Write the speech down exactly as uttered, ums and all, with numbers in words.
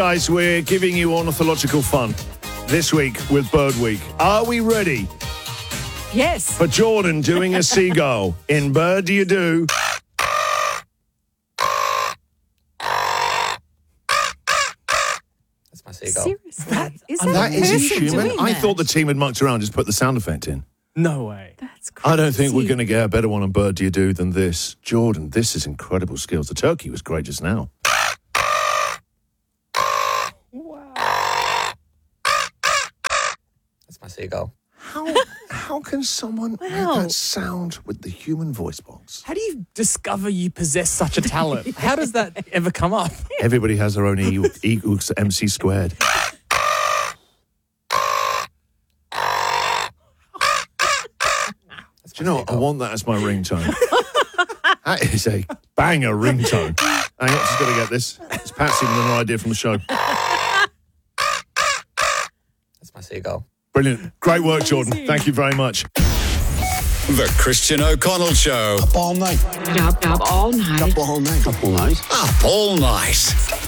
guys, we're giving you ornithological fun this week with Bird Week. Are we ready Yes. for Jordan doing a seagull in Bird Do You Do? That's my seagull. Seriously, that, is that, That a is person human. doing I that? thought the team had mucked around, just put the sound effect in. No way. That's crazy. I don't think we're going to get a better one on Bird Do You Do than this. Jordan, this is incredible skills. The turkey was great just now. That's my seagull. How how can someone Wow. make that sound with the human voice box? How do you discover you possess such a talent? How does that ever come up? Everybody has their own E equals M C squared. Do you know what? I want that as my ringtone. That is a banger ringtone. Hang on, just got to get this. It's Patsy with another idea from the show. That's my seagull. Brilliant. Great work, Jordan. Thank you very much. The Christian O'Connell Show. Up all night. Up, up all night. Up all night. Up all night. Up all night.